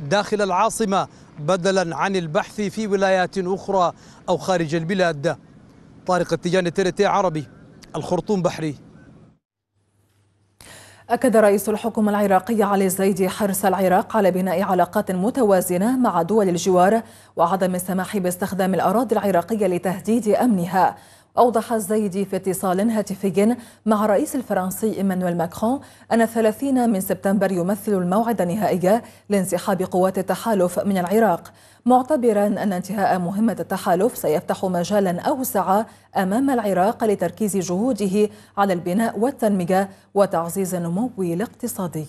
داخل العاصمة بدلا عن البحث في ولايات أخرى أو خارج البلاد. طارق التجاني، TRT عربي، الخرطوم بحري. أكد رئيس الحكومة العراقية علي الزيدي حرص العراق على بناء علاقات متوازنة مع دول الجوار وعدم السماح باستخدام الأراضي العراقية لتهديد أمنها. أوضح الزيدي في اتصال هاتفي مع الرئيس الفرنسي إيمانويل ماكرون أن 30 من سبتمبر يمثل الموعد النهائي لانسحاب قوات التحالف من العراق، معتبرا أن انتهاء مهمة التحالف سيفتح مجالا أوسع أمام العراق لتركيز جهوده على البناء والتنمية وتعزيز النمو الاقتصادي.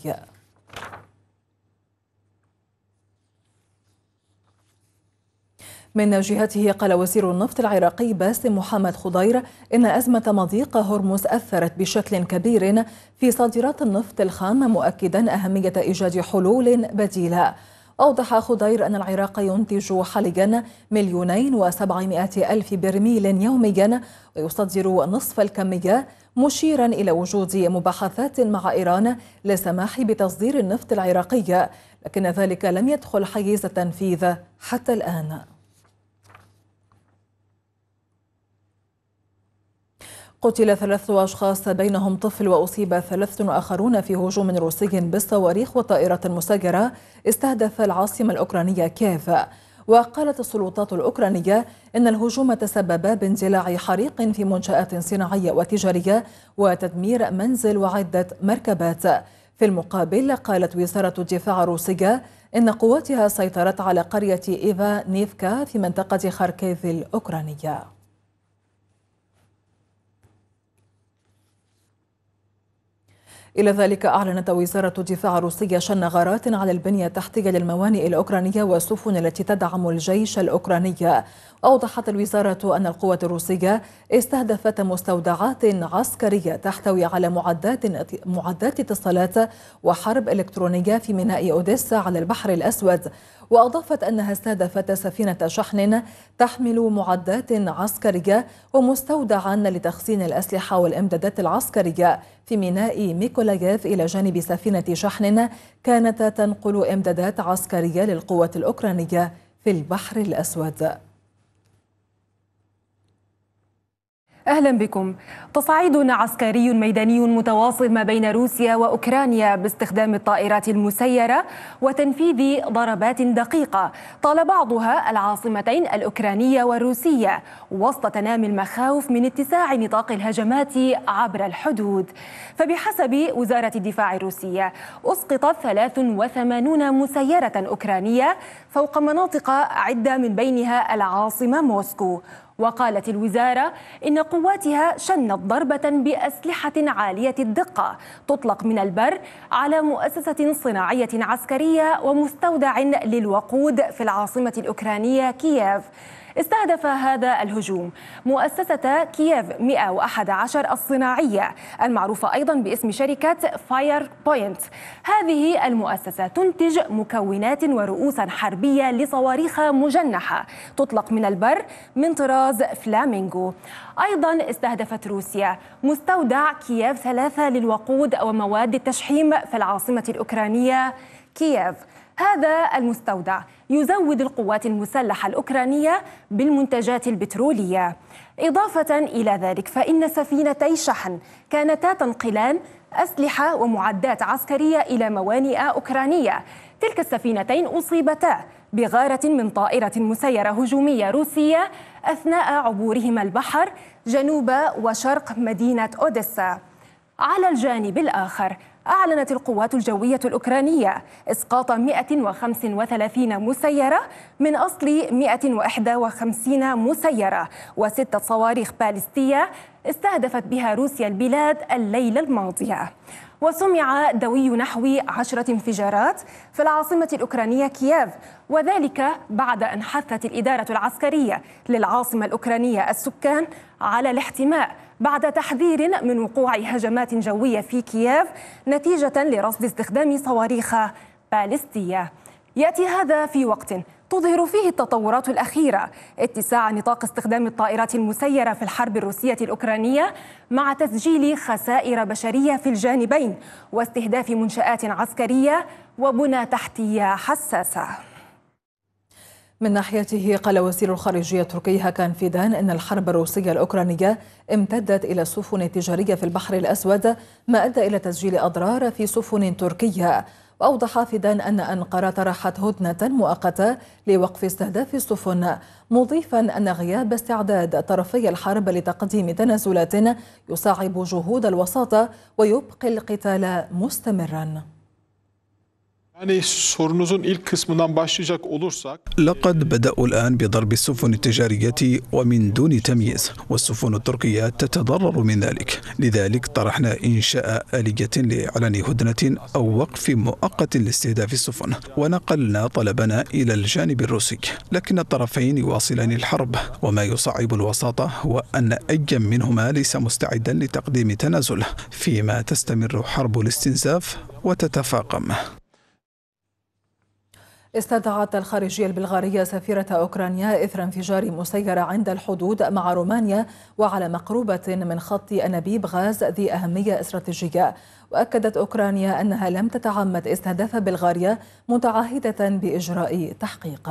من جهته قال وزير النفط العراقي باسم محمد خضير إن أزمة مضيق هرمز أثرت بشكل كبير في صادرات النفط الخام، مؤكدا أهمية إيجاد حلول بديلة. أوضح خضير أن العراق ينتج حاليا 2,700,000 برميل يوميا ويصدر نصف الكمية، مشيرا إلى وجود مباحثات مع إيران للسماح بتصدير النفط العراقي، لكن ذلك لم يدخل حيز التنفيذ حتى الآن. قتل 3 أشخاص بينهم طفل وأصيب 3 آخرون في هجوم روسي بالصواريخ والطائرات المسيرة استهدف العاصمة الأوكرانية كييف. وقالت السلطات الأوكرانية إن الهجوم تسبب باندلاع حريق في منشآت صناعية وتجارية وتدمير منزل وعدة مركبات. في المقابل قالت وزارة الدفاع الروسية إن قواتها سيطرت على قرية إيفانيفكا في منطقة خاركيف الأوكرانية. إلى ذلك أعلنت وزارة الدفاع الروسية شن غارات على البنية التحتية للموانئ الأوكرانية والسفن التي تدعم الجيش الأوكراني. أوضحت الوزارة أن القوات الروسية استهدفت مستودعات عسكرية تحتوي على معدات اتصالات وحرب إلكترونية في ميناء أوديسا على البحر الأسود. وأضافت أنها استهدفت سفينة شحن تحمل معدات عسكرية ومستودعا لتخزين الأسلحة والإمدادات العسكرية في ميناء ميكولاييف إلى جانب سفينة شحن كانت تنقل إمدادات عسكرية للقوات الأوكرانية في البحر الأسود. أهلا بكم. تصعيد عسكري ميداني متواصل ما بين روسيا وأوكرانيا باستخدام الطائرات المسيرة وتنفيذ ضربات دقيقة طال بعضها العاصمتين الأوكرانية والروسية وسط تنامي المخاوف من اتساع نطاق الهجمات عبر الحدود. فبحسب وزارة الدفاع الروسية أسقطت 83 مسيرة أوكرانية فوق مناطق عدة من بينها العاصمة موسكو. وقالت الوزارة إن قواتها شنت ضربة بأسلحة عالية الدقة تطلق من البر على مؤسسة صناعية عسكرية ومستودع للوقود في العاصمة الأوكرانية كييف. استهدف هذا الهجوم مؤسسة كييف 111 الصناعية المعروفة أيضا باسم شركة فاير بوينت. هذه المؤسسة تنتج مكونات ورؤوسا حربية لصواريخ مجنحة تطلق من البر من طراز فلامينغو. أيضا استهدفت روسيا مستودع كييف 3 للوقود ومواد التشحيم في العاصمة الأوكرانية كييف. هذا المستودع يزود القوات المسلحة الأوكرانية بالمنتجات البترولية. إضافة إلى ذلك فإن سفينتي شحن كانتا تنقلان أسلحة ومعدات عسكرية إلى موانئ أوكرانية. تلك السفينتين أصيبتا بغارة من طائرة مسيرة هجومية روسية أثناء عبورهما البحر جنوب وشرق مدينة أوديسا. على الجانب الآخر أعلنت القوات الجوية الأوكرانية إسقاط 135 مسيرة من أصل 151 مسيرة و6 صواريخ باليستية استهدفت بها روسيا البلاد الليلة الماضية. وسمع دوي نحو 10 انفجارات في العاصمة الأوكرانية كييف، وذلك بعد أن حثت الإدارة العسكرية للعاصمة الأوكرانية السكان على الاحتماء بعد تحذير من وقوع هجمات جوية في كييف نتيجة لرصد استخدام صواريخ باليستية. يأتي هذا في وقت تظهر فيه التطورات الأخيرة اتساع نطاق استخدام الطائرات المسيرة في الحرب الروسية الأوكرانية مع تسجيل خسائر بشرية في الجانبين واستهداف منشآت عسكرية وبنى تحتية حساسة. من ناحيته قال وزير الخارجية التركي هاكان فيدان إن الحرب الروسية الأوكرانية امتدت إلى السفن التجارية في البحر الأسود، ما أدى إلى تسجيل أضرار في سفن تركية. وأوضح فيدان أن أنقرة طرحت هدنة مؤقتة لوقف استهداف السفن، مضيفا أن غياب استعداد طرفي الحرب لتقديم تنازلات يصعب جهود الوساطة ويبقي القتال مستمرا. لقد بدأوا الآن بضرب السفن التجارية ومن دون تمييز، والسفن التركية تتضرر من ذلك. لذلك طرحنا إنشاء آلية لإعلان هدنة أو وقف مؤقت لاستهداف السفن، ونقلنا طلبنا إلى الجانب الروسي، لكن الطرفين يواصلان الحرب. وما يصعب الوساطة هو أن أي منهما ليس مستعدا لتقديم تنازل، فيما تستمر حرب الاستنزاف وتتفاقم. استدعت الخارجية البلغارية سفيرة أوكرانيا إثر انفجار مسيرة عند الحدود مع رومانيا وعلى مقربة من خط أنابيب غاز ذي أهمية استراتيجية. وأكدت أوكرانيا أنها لم تتعمد استهداف بلغاريا، متعهدة بإجراء تحقيق.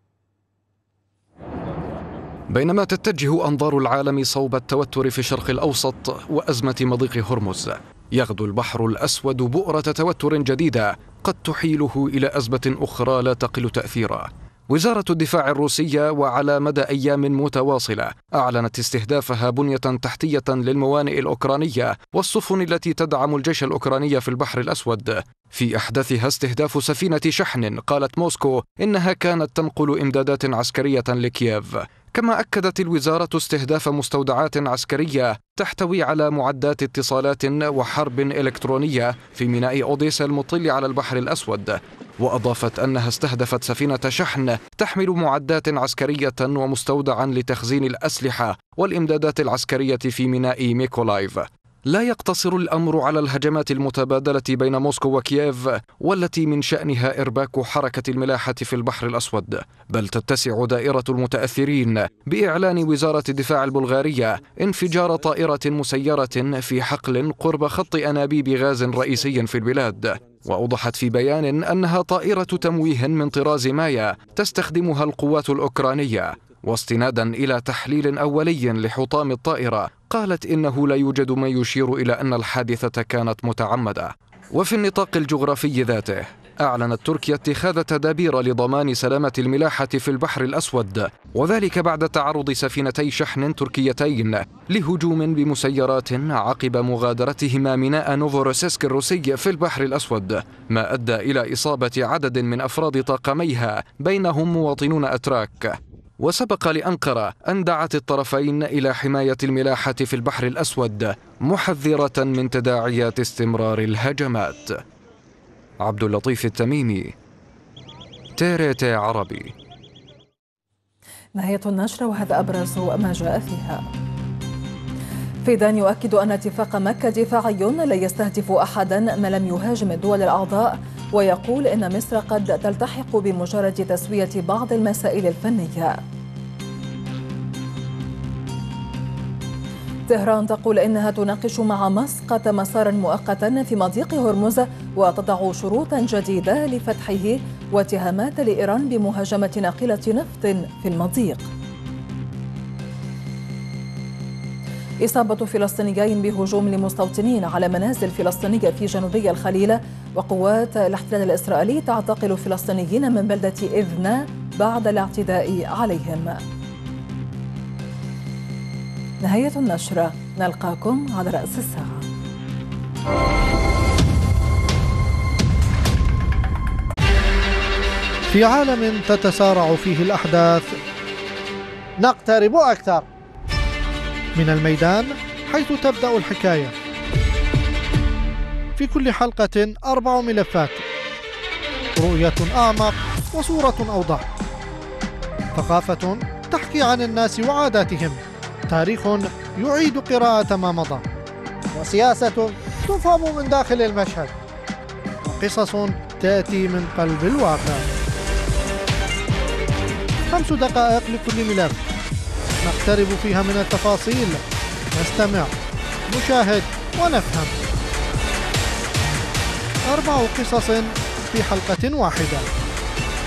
بينما تتجه أنظار العالم صوب التوتر في الشرق الأوسط وأزمة مضيق هرمز، يغدو البحر الأسود بؤرة توتر جديدة قد تحيله إلى أزمة أخرى لا تقل تأثيرا. وزارة الدفاع الروسية وعلى مدى أيام متواصلة أعلنت استهدافها بنية تحتية للموانئ الأوكرانية والسفن التي تدعم الجيش الأوكراني في البحر الأسود. في أحدثها استهداف سفينة شحن قالت موسكو إنها كانت تنقل إمدادات عسكرية لكييف. كما أكدت الوزارة استهداف مستودعات عسكرية تحتوي على معدات اتصالات وحرب إلكترونية في ميناء أوديسا المطل على البحر الأسود. وأضافت أنها استهدفت سفينة شحن تحمل معدات عسكرية ومستودعا لتخزين الأسلحة والإمدادات العسكرية في ميناء ميكولايف. لا يقتصر الأمر على الهجمات المتبادلة بين موسكو وكييف، والتي من شأنها إرباك حركة الملاحة في البحر الأسود، بل تتسع دائرة المتأثرين بإعلان وزارة الدفاع البلغارية انفجار طائرة مسيرة في حقل قرب خط أنابيب غاز رئيسي في البلاد. وأوضحت في بيان أنها طائرة تمويه من طراز مايا تستخدمها القوات الأوكرانية. واستنادا إلى تحليل أولي لحطام الطائرة قالت إنه لا يوجد ما يشير إلى أن الحادثة كانت متعمدة. وفي النطاق الجغرافي ذاته أعلنت تركيا اتخاذ تدابير لضمان سلامة الملاحة في البحر الأسود، وذلك بعد تعرض سفينتي شحن تركيتين لهجوم بمسيرات عقب مغادرتهما ميناء نوفوروسيسك الروسي في البحر الأسود، ما أدى إلى إصابة عدد من أفراد طاقميها بينهم مواطنون أتراك. وسبق لأنقرة أن دعت الطرفين إلى حماية الملاحة في البحر الأسود، محذرة من تداعيات استمرار الهجمات. عبد اللطيف التميمي، TRT عربي. نهاية النشرة، وهذا أبرز ما جاء فيها. فيدان يؤكد أن اتفاق مكة دفاعي لا يستهدف أحدا ما لم يهاجم الدول الأعضاء، ويقول إن مصر قد تلتحق بمجرد تسوية بعض المسائل الفنية. طهران تقول إنها تناقش مع مسقط مسارا مؤقتا في مضيق هرمز وتضع شروطا جديدة لفتحه، واتهامات لإيران بمهاجمة ناقلة نفط في المضيق. إصابة فلسطينيين بهجوم لمستوطنين على منازل فلسطينية في جنوبي الخليل، وقوات الاحتلال الإسرائيلي تعتقل فلسطينيين من بلدة إذنا بعد الاعتداء عليهم. نهاية النشرة، نلقاكم على رأس الساعة. في عالم تتسارع فيه الأحداث نقترب أكثر من الميدان حيث تبدأ الحكاية. في كل حلقة 4 ملفات، رؤية أعمق وصورة أوضح، ثقافة تحكي عن الناس وعاداتهم، تاريخ يعيد قراءة ما مضى، وسياسة تفهم من داخل المشهد، وقصص تأتي من قلب الواقع. 5 دقائق لكل ملف نقترب فيها من التفاصيل، نستمع، نشاهد ونفهم. 4 قصص في حلقة واحدة.